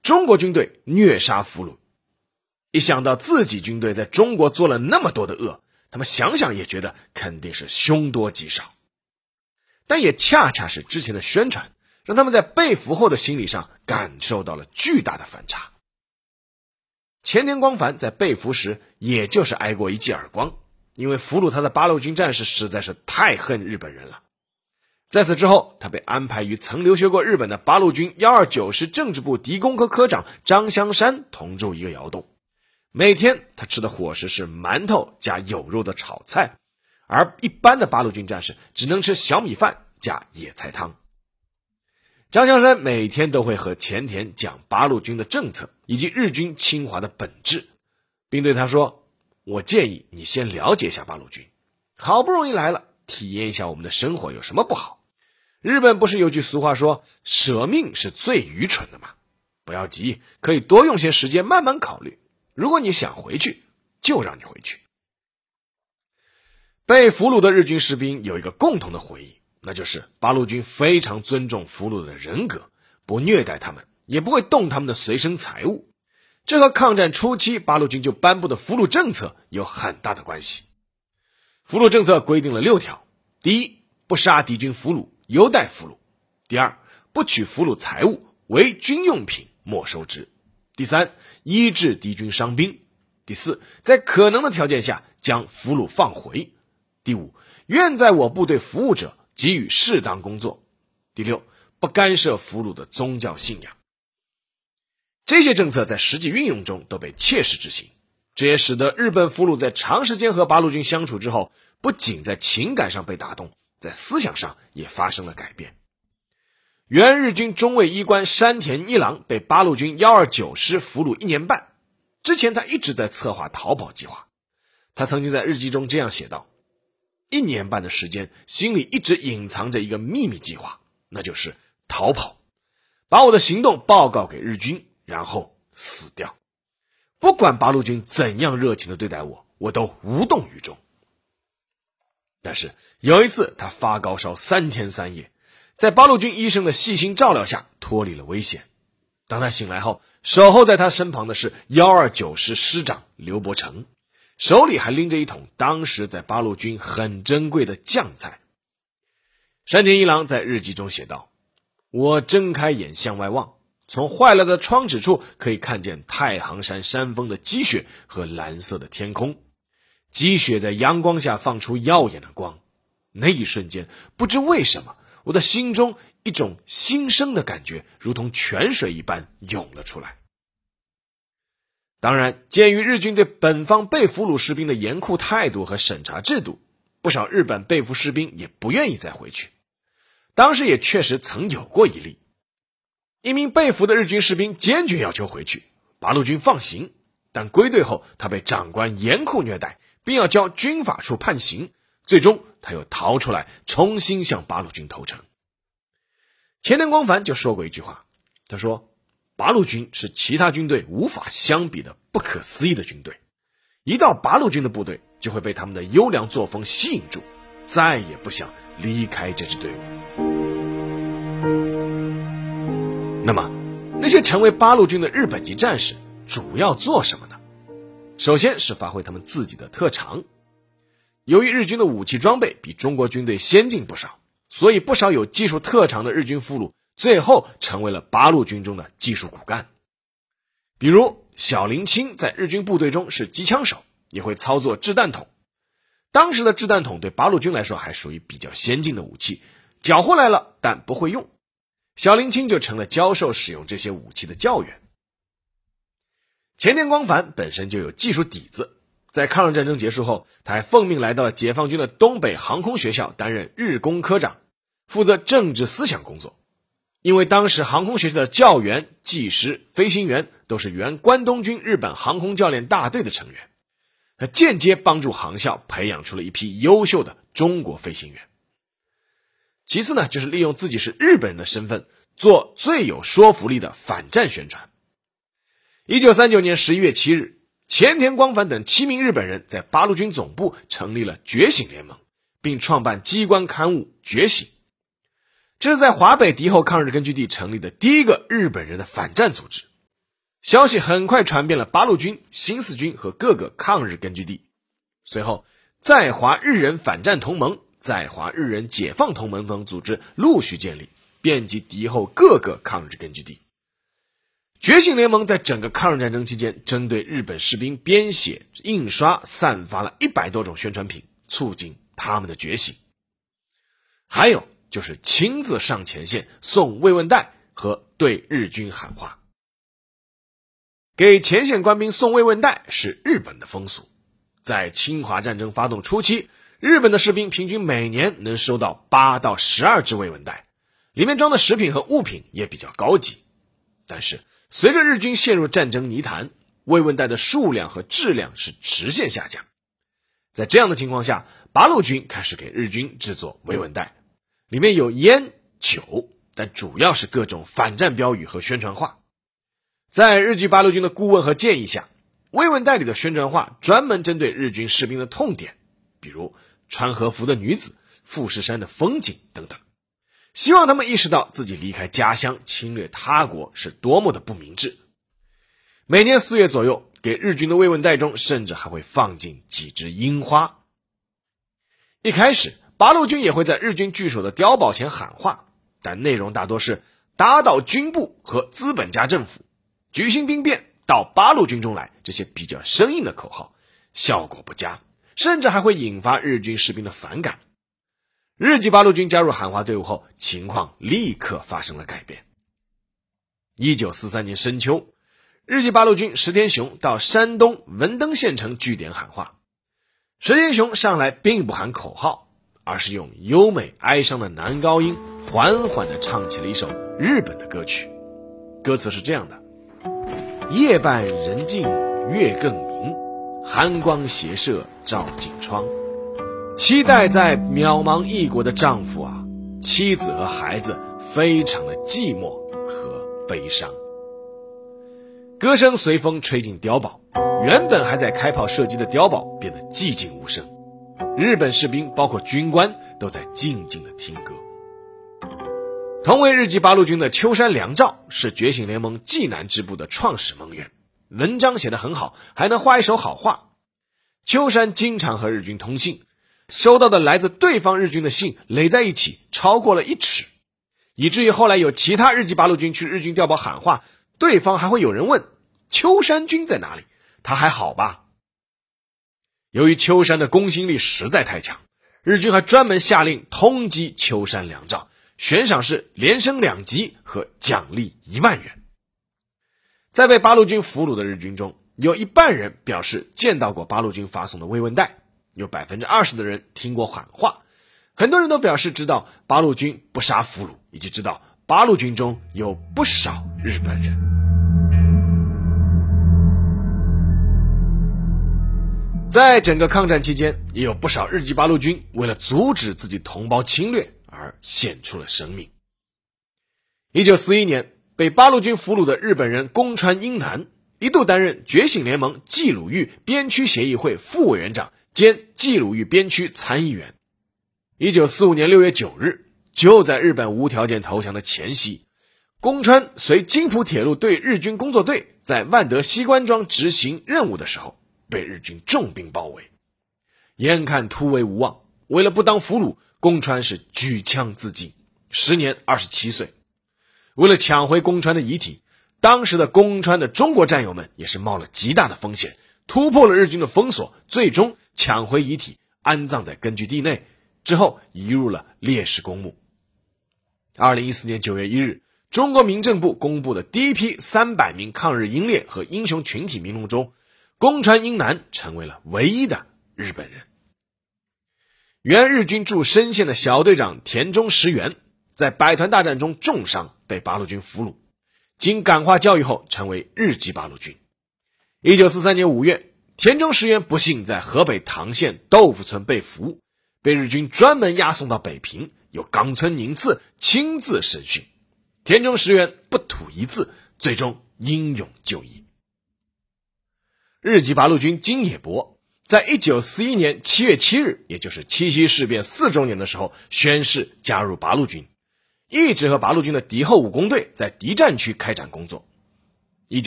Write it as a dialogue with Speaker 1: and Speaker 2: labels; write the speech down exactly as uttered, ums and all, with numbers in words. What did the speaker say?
Speaker 1: 中国军队虐杀俘虏。一想到自己军队在中国做了那么多的恶，他们想想也觉得肯定是凶多吉少。但也恰恰是之前的宣传，让他们在被俘后的心理上感受到了巨大的反差。前田光繁在被俘时也就是挨过一记耳光，因为俘虏他的八路军战士实在是太恨日本人了。在此之后，他被安排与曾留学过日本的八路军一二九师政治部敌工科科长张香山同住一个窑洞。每天他吃的伙食是馒头加有肉的炒菜，而一般的八路军战士只能吃小米饭加野菜汤。张香山每天都会和前田讲八路军的政策以及日军侵华的本质，并对他说，我建议你先了解一下八路军，好不容易来了，体验一下我们的生活有什么不好。日本不是有句俗话说，舍命是最愚蠢的吗？不要急，可以多用些时间慢慢考虑，如果你想回去，就让你回去。被俘虏的日军士兵有一个共同的回忆，那就是八路军非常尊重俘虏的人格，不虐待他们，也不会动他们的随身财物。这和抗战初期八路军就颁布的俘虏政策有很大的关系。俘虏政策规定了六条：第一，不杀敌军俘虏，优待俘虏；第二，不取俘虏财物，为军用品没收之；第三，医治敌军伤兵；第四，在可能的条件下将俘虏放回；第五，愿在我部队服务者给予适当工作；第六，不干涉俘虏的宗教信仰。这些政策在实际运用中都被切实执行，这也使得日本俘虏在长时间和八路军相处之后，不仅在情感上被打动，在思想上也发生了改变。原日军中尉医官山田一郎被八路军一二九师俘虏一年半，之前他一直在策划逃跑计划。他曾经在日记中这样写道，一年半的时间，心里一直隐藏着一个秘密计划，那就是逃跑，把我的行动报告给日军，然后死掉。不管八路军怎样热情地对待我，我都无动于衷。但是有一次他发高烧三天三夜，在八路军医生的细心照料下脱离了危险。当他醒来后，守候在他身旁的是一二九师师长刘伯承，手里还拎着一桶当时在八路军很珍贵的酱菜。山田一郎在日记中写道，我睁开眼向外望，从坏了的窗纸处可以看见太行山山峰的积雪和蓝色的天空，积雪在阳光下放出耀眼的光。那一瞬间，不知为什么，我的心中一种新生的感觉如同泉水一般涌了出来。当然，鉴于日军对本方被俘虏士兵的严酷态度和审查制度，不少日本被俘士兵也不愿意再回去。当时也确实曾有过一例，一名被俘的日军士兵坚决要求回去，八路军放行，但归队后他被长官严酷虐待，并要交军法处判刑，最终他又逃出来，重新向八路军投诚。前田光繁就说过一句话，他说，八路军是其他军队无法相比的不可思议的军队，一到八路军的部队就会被他们的优良作风吸引住，再也不想离开这支队伍。那么那些成为八路军的日本籍战士主要做什么呢？首先是发挥他们自己的特长。由于日军的武器装备比中国军队先进不少，所以不少有技术特长的日军俘虏最后成为了八路军中的技术骨干。比如小林清在日军部队中是机枪手，也会操作掷弹筒。当时的掷弹筒对八路军来说还属于比较先进的武器，缴获来了但不会用，小林清就成了教授使用这些武器的教员。前田光繁本身就有技术底子，在抗日战争结束后，他还奉命来到了解放军的东北航空学校担任日工科长，负责政治思想工作。因为当时航空学校的教员、技师、飞行员都是原关东军日本航空教练大队的成员，他间接帮助航校培养出了一批优秀的中国飞行员。其次呢，就是利用自己是日本人的身份，做最有说服力的反战宣传。一九三九年十一月七日，前田光繁等七名日本人在八路军总部成立了觉醒联盟，并创办机关刊物《觉醒》。这是在华北敌后抗日根据地成立的第一个日本人的反战组织， 消息很快传遍了八路军、新四军和各个抗日根据地。随后，在华日人反战同盟、在华日人解放同盟等组织陆续建立，遍及敌后各个抗日根据地。觉醒联盟在整个抗日战争期间，针对日本士兵编写、印刷、散发了一百多种宣传品，促进他们的觉醒。还有就是亲自上前线送慰问带和对日军喊话。给前线官兵送慰问带是日本的风俗。在侵华战争发动初期，日本的士兵平均每年能收到八到十二只慰问带，里面装的食品和物品也比较高级。但是随着日军陷入战争泥潭，慰问带的数量和质量是直线下降。在这样的情况下，八路军开始给日军制作慰问带，里面有烟、酒，但主要是各种反战标语和宣传画。在日据八路军的顾问和建议下，慰问带里的宣传画专门针对日军士兵的痛点，比如穿和服的女子、富士山的风景等等，希望他们意识到自己离开家乡侵略他国是多么的不明智。每年四月左右，给日军的慰问带中甚至还会放进几枝樱花。一开始八路军也会在日军据守的碉堡前喊话，但内容大多是打倒军部和资本家政府，举行兵变，到八路军中来，这些比较生硬的口号效果不佳，甚至还会引发日军士兵的反感。日籍八路军加入喊话队伍后，情况立刻发生了改变。一九四三年深秋，日籍八路军石田雄到山东文登县城据点喊话。石田雄上来并不喊口号，而是用优美哀伤的男高音缓缓地唱起了一首日本的歌曲。歌词是这样的：夜半人静月更明，寒光斜射照进窗。期待在渺茫异国的丈夫啊，妻子和孩子非常的寂寞和悲伤。歌声随风吹进碉堡，原本还在开炮射击的碉堡变得寂静无声，日本士兵包括军官都在静静的听歌。同为日籍八路军的秋山良照是觉醒联盟济南支部的创始盟员，文章写得很好，还能画一手好画。秋山经常和日军通信，收到的来自对方日军的信垒在一起超过了一尺，以至于后来有其他日籍八路军去日军碉堡喊话，对方还会有人问秋山君在哪里，他还好吧？由于秋山的公信力实在太强，日军还专门下令通缉秋山良照，悬赏是连升两级和奖励一万元。在被八路军俘虏的日军中，有一半人表示见到过八路军发送的慰问带，有 百分之二十 的人听过喊话，很多人都表示知道八路军不杀俘虏，以及知道八路军中有不少日本人。在整个抗战期间，也有不少日籍八路军为了阻止自己同胞侵略而献出了生命。一九四一年，被八路军俘虏的日本人宫川英男一度担任觉醒联盟冀鲁豫边区协议会副委员长兼冀鲁豫边区参议员。一九四五年六月九日，就在日本无条件投降的前夕，宫川随津浦铁路对日军工作队在万德西关庄执行任务的时候，被日军重兵包围。眼看突围无望，为了不当俘虏，宫川是举枪自尽，时年二十七岁。为了抢回宫川的遗体，当时的宫川的中国战友们也是冒了极大的风险，突破了日军的封锁，最终抢回遗体，安葬在根据地内，之后移入了烈士公墓。二零一四年九月一日，中国民政部公布的第一批三百名抗日英烈和英雄群体名录中，宫川英男成为了唯一的日本人。原日军驻深县的小队长田中实元在百团大战中重伤，被八路军俘虏，经感化教育后成为日籍八路军。一九四三年五月，田中实元不幸在河北唐县豆腐村被俘，被日军专门押送到北平，由冈村宁次亲自审讯。田中实元不吐一字，最终英勇就义。日籍八路军金野博在一九四一年七月七日，也就是七七事变四周年的时候，宣誓加入八路军，一直和八路军的敌后武工队在敌占区开展工作。